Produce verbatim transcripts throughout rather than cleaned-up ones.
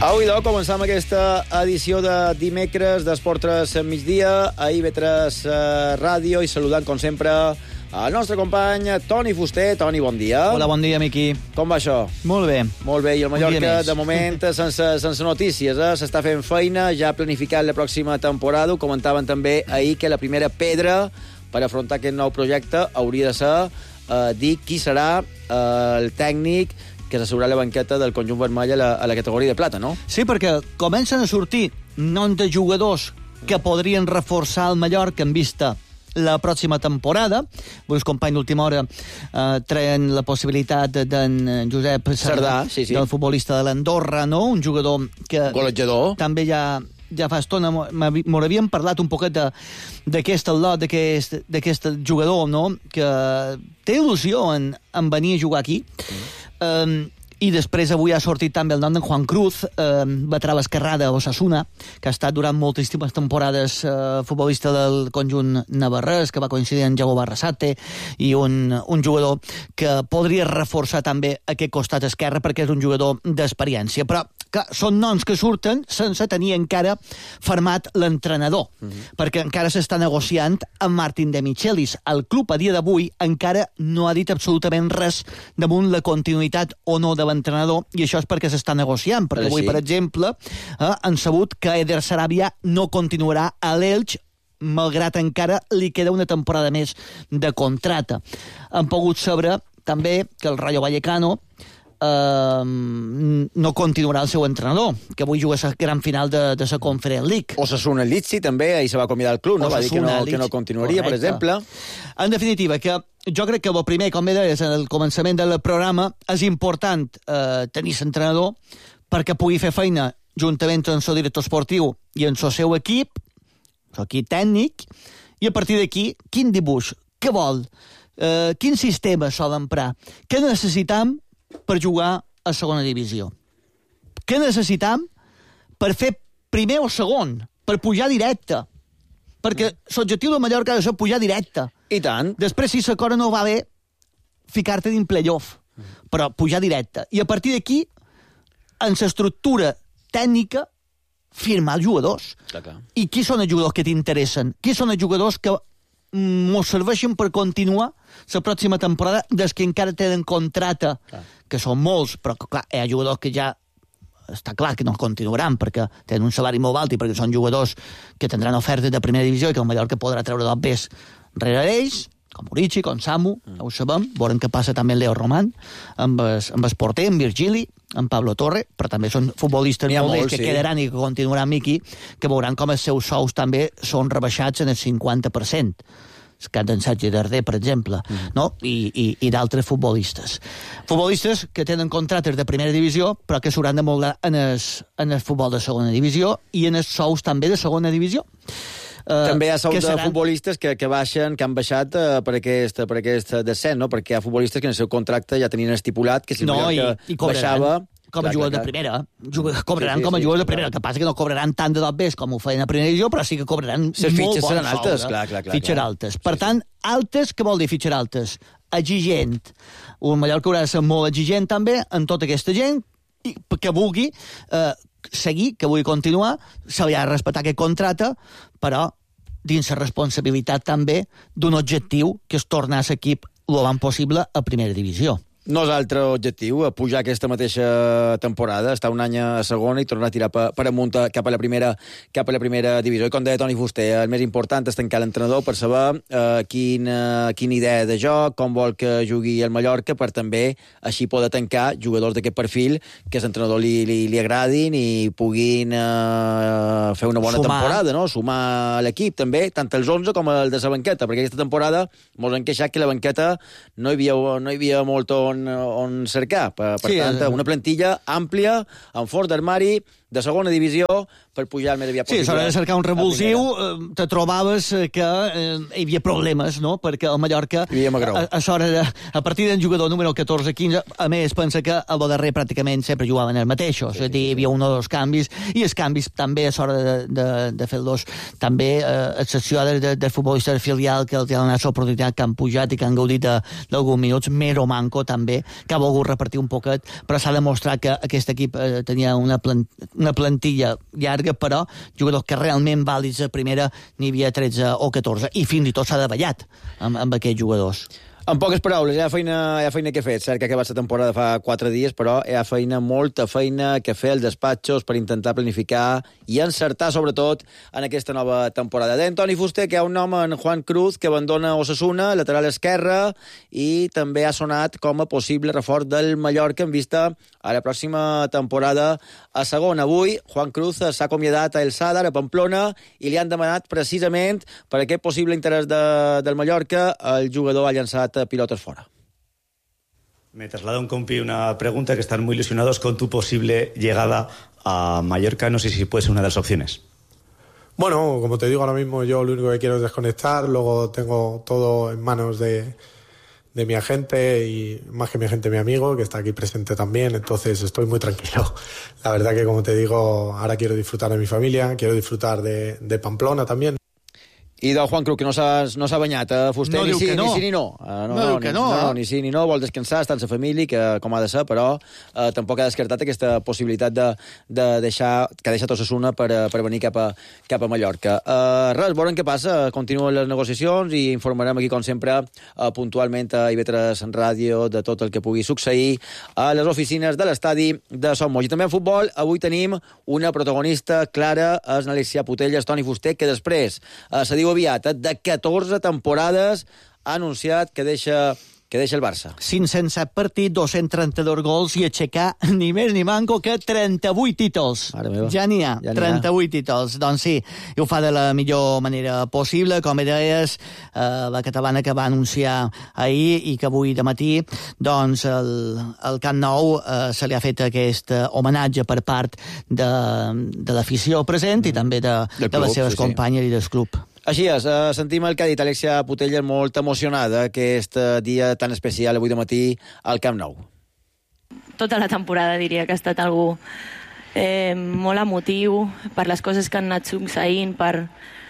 Avui, doncs, començam aquesta edició de dimecres d'Esport tres migdia a I V tres Ràdio i saludant, com sempre, el nostre company Toni Fuster. Toni, bon dia. Hola, bon dia, Miqui. Com va això? Molt bé. Molt bé, i el Mallorca, de moment, sense, sense notícies, eh? S'està fent feina, ja ha planificat la pròxima temporada. Ho comentaven també ahir que la primera pedra per afrontar aquest nou projecte hauria de ser eh, dir qui serà eh, el tècnic que s'assegurarà la banqueta del conjunt vermell a la, a la categoria de plata, no? Sí, perquè comencen a sortir noms de jugadors que podrien reforçar el Mallorca en vista la pròxima temporada. Els companys d'última hora eh, treien la possibilitat d'en Josep Sardà, Sardà sí, sí. del futbolista de l'Andorra, no? Un jugador que golejador. També ja ja fa estona m'ho havíem parlat un poquet d'aquest lot, d'aquest jugador, no? Que té il·lusió en, en venir a jugar aquí. Mm. Um, i després avui ha sortit també el nom de Juan Cruz, eh, veterà l'esquerrada a Osasuna, que ha estat durant moltíssimes temporades eh, futbolista del conjunt navarrès, que va coincidir amb Jago Barrasate, i un, un jugador que podria reforçar també aquest costat esquerre perquè és un jugador d'experiència. Però que són noms que surten sense tenir encara format l'entrenador, mm-hmm. perquè encara s'està negociant amb Martin de Michelis. El club a dia d'avui encara no ha dit absolutament res damunt la continuïtat o no de l'entrenador, i això és perquè s'està negociant, perquè avui, per exemple, eh, han sabut que Eder Sarabia no continuarà a l'Elx, malgrat encara li queda una temporada més de contracte. Han pogut saber també que el Rayo Vallecano Uh, no continuarà el seu entrenador, que avui juga la gran final de, de la Conference League. Osasuna Litsi també, ahir se va acomiadar el club, no? Va dir que no, que no continuaria, correcte. Per exemple. En definitiva, que jo crec que el primer, com bé deies al començament del programa, és important eh, tenir l'entrenador perquè pugui fer feina juntament amb el seu director esportiu i amb el seu equip, el equip tècnic, i a partir d'aquí, quin dibuix, què vol, eh, quin sistema s'ha d'emprar, què necessitam per jugar a segona divisió. Què necessitam per fer primer o segon, per pujar directe? Perquè l'objectiu del Mallorca ha de ser pujar directe. I tant. Després, si la cosa no va bé, ficar-te dins playoff, però pujar directe. I a partir d'aquí, en l'estructura tècnica, firmar els jugadors. Clar. I qui són els jugadors que t'interessen? Qui són els jugadors que mos serveixen per continuar la pròxima temporada des que encara tenen contracte, clar. Que són molts, però clar, hi ha jugadors que ja està clar que no continuaran perquè tenen un salari molt alt i perquè són jugadors que tindran ofertes de primera divisió i que el Mallorca podrà treure dos bes rere ells, com Urici, com Samu, mm. ho sabem, veurem què passa també amb Leo Roman, amb el, amb el porter, amb Virgili, amb Pablo Torre, però també són futbolistes molt molts, que sí. quedaran i que continuaran, Miqui, que veuran com els seus sous també són rebaixats en el cinquanta per cent. El cas d'en Sergi Darder, per exemple, mm. no? I, i, i d'altres futbolistes. Futbolistes que tenen contractes de primera divisió, però que s'hauran de moldar en el, en el futbol de segona divisió i en els sous també de segona divisió. Uh, també hi ha sous de seran... futbolistes que, que baixen, que han baixat uh, per, aquest, per aquest descens, no? Perquè hi ha futbolistes que en el seu contracte ja tenien estipulat que si el no, Mallorca i, i baixava... Com a jugadors de primera. Cobraran sí, sí, com a jugadors sí, de primera. El que passa que no cobraran tant de dos bes com ho feien a primera divisió, però sí que cobraran molt bons sous. Les fitxes seran altes, clar, clar, clar. Fitxes altes. Per tant, altes, què vol dir fitxes altes? Exigent. Un Mallorca haurà de ser molt exigent també en tota aquesta gent que vulgui eh, seguir, que vulgui continuar, se li ha de respectar aquest contracte, però dins la responsabilitat també d'un objectiu que és tornar a l'equip el més possible a primera divisió. No és altre objectiu, pujar aquesta mateixa temporada, estar un any a segona i tornar a tirar per, per amunt cap a la primera cap a la primera divisió. I com deia Toni Fuster, el més important és tancar l'entrenador per saber eh, quina, quina idea de joc, com vol que jugui el Mallorca, per també així poder tancar jugadors d'aquest perfil que l'entrenador li, li, li agradin i puguin eh, fer una bona Sumar. temporada, no? Sumar a l'equip també, tant els onze com el de la banqueta, perquè aquesta temporada mos han queixat que la banqueta no hi havia, no hi havia molt on On, on cercar. Per, per sí, tant, és... una plantilla àmplia, amb fort d'armari, de segona divisió, per pujar el més aviat possible. Sí, a l'hora de cercar un revulsiu, te trobaves que eh, hi havia problemes, no? Perquè el Mallorca, a, a, de, a partir del jugador número catorze quinze, a més, pensa que el darrer pràcticament sempre jugaven els mateixos. Sí, sí, sí. Hi havia un o dos canvis, i els canvis també a l'hora de, de, de fer-los, també eh, excepció del de futbolista filial que els ha donat l'oportunitat, que han pujat i que han gaudit d'alguns minuts, Mero Manco també també, que ha volgut repartir un poquet, però s'ha demostrat que aquest equip eh, tenia una, plant una plantilla llarga, però jugadors que realment vàlids a primera n'hi havia tretze o catorze, i fins i tot s'ha davallat amb, amb aquests jugadors. En poques paraules, hi ha feina, hi ha feina que he fet. Cert que ha acabat la temporada fa quatre dies, però hi ha feina, molta feina que fer als despatxos per intentar planificar i encertar, sobretot, en aquesta nova temporada. Deia Toni Fuster que hi ha un home, en Juan Cruz, que abandona Osasuna, lateral esquerre, i també ha sonat com a possible reforç del Mallorca en vista a la pròxima temporada a segona. Avui, Juan Cruz s'ha acomiadat a El Sadar, a Pamplona, i li han demanat precisament per aquest possible interès de, del Mallorca. El jugador ha llançat pilotos fuera. Me traslada un compi una pregunta, que están muy ilusionados con tu posible llegada a Mallorca. No sé si puede ser una de las opciones. Bueno, como te digo ahora mismo, yo lo único que quiero es desconectar. Luego tengo todo en manos de, de mi agente, y más que mi agente, mi amigo, que está aquí presente también. Entonces estoy muy tranquilo. La verdad que, como te digo, ahora quiero disfrutar de mi familia, quiero disfrutar de, de Pamplona también. I del Juan Cruz, que no s'ha no banyat, eh, Fuster, no ni, sí, no. ni sí ni no. Uh, no, no, no, que ni, no, no, eh? no, ni sí ni no, vol descansar, està amb sa família, que, com ha de ser, però uh, tampoc ha descartat aquesta possibilitat de, de deixar, que ha deixat Osasuna per, per venir cap a, cap a Mallorca. Uh, res, veurem què passa, continuen les negociacions i informarem aquí, com sempre, uh, puntualment a I V tres Ràdio de tot el que pugui succeir a les oficines de l'estadi de Son Moix. I també en futbol, avui tenim una protagonista clara, és Alexia Putellas, Toni Fuster, que després uh, se diu aviat, eh, de catorze temporades, ha anunciat que deixa, que deixa el Barça. cinc-cents set partits, dos-cents trenta-dos gols i aixecar ni més ni manco que trenta-vuit títols. Ja n'hi ha, ja trenta-vuit ha. títols. Doncs sí, i ho fa de la millor manera possible. Com deies, eh, la catalana que va anunciar ahir i que avui de matí, doncs el, el Camp Nou eh, se li ha fet aquest homenatge per part de, de l'afició present mm. i també de, de, club, de les seves sí, companyes sí. i del club. Així és, eh, sentim el que ha dit Alexia Putellas, molt emocionada aquest dia tan especial avui de matí al Camp Nou. Tota la temporada diria que ha estat algú eh, molt emotiu per les coses que han anat succeint, per,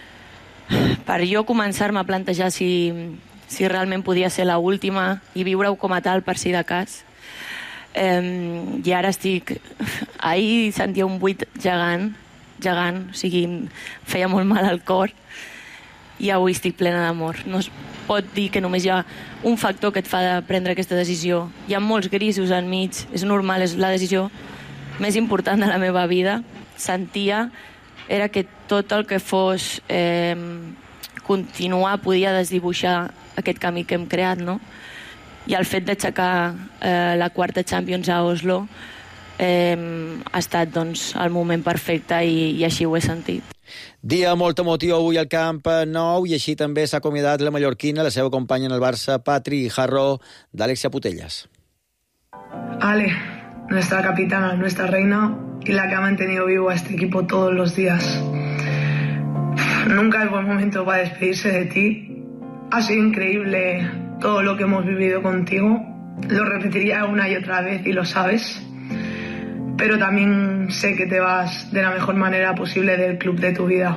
per jo començar-me a plantejar si, si realment podia ser l'última i viure-ho com a tal per si de cas. Eh, I ara estic... Ahir sentia un buit gegant, gegant, o sigui, feia molt mal al cor, i avui estic plena d'amor. No es pot dir que només hi ha un factor que et fa de prendre aquesta decisió. Hi ha molts grisos enmig, és normal, és la decisió més important de la meva vida. Sentia era que tot el que fos eh, continuar podia desdibuixar aquest camí que hem creat, no? I el fet d'aixecar eh, la quarta Champions a Oslo eh, ha estat doncs, el moment perfecte i, i així ho he sentit. Dia molt emotiu avui al Camp Nou, i així també s'ha acomiadat la mallorquina, la seva companya en el Barça, Patri Guijarro, d'Alexia Putellas. Ale, nuestra capitana, nuestra reina y la que ha mantenido vivo a este equipo todos los días. Nunca es buen momento para despedirse de ti. Ha sido increíble todo lo que hemos vivido contigo. Lo repetiría una y otra vez y lo sabes. Pero también sé que te vas de la mejor manera posible del club de tu vida.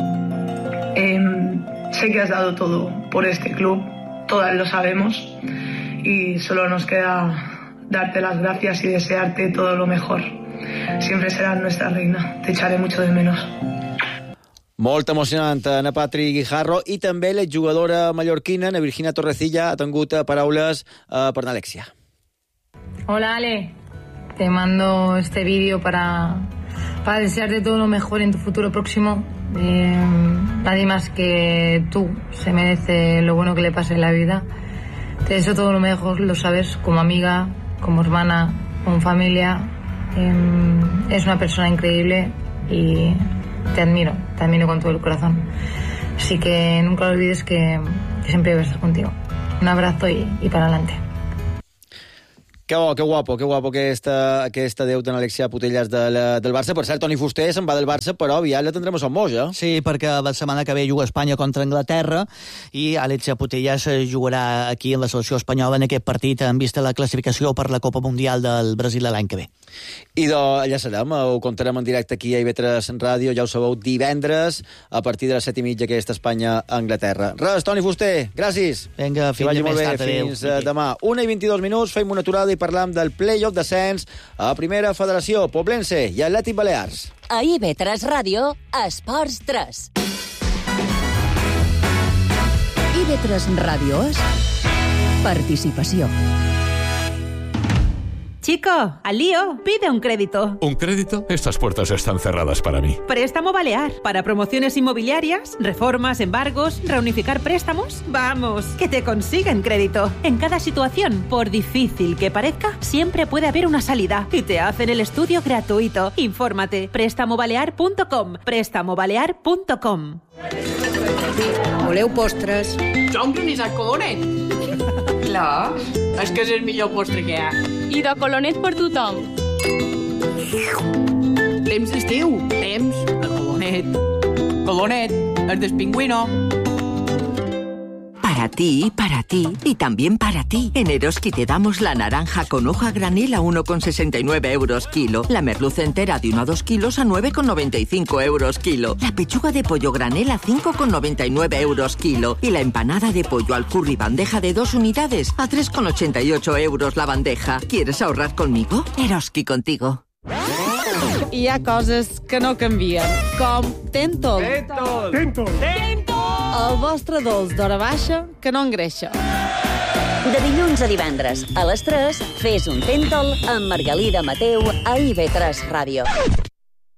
Eh, sé que has dado todo por este club, todas lo sabemos, y solo nos queda darte las gracias y desearte todo lo mejor. Siempre serás nuestra reina, te echaré mucho de menos. Molt emocionant, Ana Patri Guijarro, i també la jugadora mallorquina, Ana Virginia Torrecilla, ha tingut paraules eh, per Alexia. Hola, Ale. Te mando este vídeo para, para desearte todo lo mejor en tu futuro próximo. Eh, nadie más que tú se merece lo bueno que le pase en la vida. Te deseo todo lo mejor, lo sabes, como amiga, como hermana, como familia. Eh, es una persona increíble y te admiro, te admiro con todo el corazón. Así que nunca olvides que, que siempre voy a estar contigo. Un abrazo y, y para adelante. Que, oh, que guapo, que guapo aquesta, aquesta deu d'Alexia Putellas de la, del Barça. Per cert, Toni Fuster se'n va del Barça, però aviat la tindrem a Son Moix, eh? Sí, perquè la setmana que ve juga Espanya contra Anglaterra i Alexia Putellas jugarà aquí en la selecció espanyola en aquest partit en vista la classificació per la Copa Mundial del Brasil l'any que ve. I de, allà serem, ho contarem en directe aquí a I V tres Ràdio, ja ho sabeu, divendres a partir de les set i mitja aquesta Espanya-Anglaterra. Res, Toni Fuster, gràcies. Vinga, fins més tard. Fins demà. Una i vint-i-dos minuts, fem una aturada i parlam del play-off descens a Primera Federació, Poblense i Atlètic Balears. A I V tres Ràdio, Esports tres. I V tres Ràdio és participació. Chico, al lío, pide un crédito. ¿Un crédito? Estas puertas están cerradas para mí. Préstamo Balear. Para promociones inmobiliarias, reformas, embargos, reunificar préstamos. Vamos, que te consiguen crédito. En cada situación, por difícil que parezca, siempre puede haber una salida. Y te hacen el estudio gratuito. Infórmate. préstamo balear punto com. préstamo balear punto com. Voleu postres? Jo un granissat colonet. Clar, és que és el millor postre que hi ha. I de colonet per tothom. Temps d'estiu, temps de colonet. Colonet, el del pingüino. Para ti, para ti y también para ti. En Eroski te damos la naranja con hoja granel a uno con sesenta y nueve euros kilo. La merluza entera de uno a dos kilos a nueve con noventa y cinco euros kilo. La pechuga de pollo granel a cinco con noventa y nueve euros kilo. Y la empanada de pollo al curry bandeja de dos unidades a tres con ochenta y ocho euros la bandeja. ¿Quieres ahorrar conmigo? Eroski contigo. Hi ha coses que no canvien, com Tentol. Tentol! Tentol! Tentol! El vostre dolç d'hora baixa que no engreixa. De dilluns a divendres, a les tres, fes un Tentol amb Margalida Mateu a I V tres Ràdio.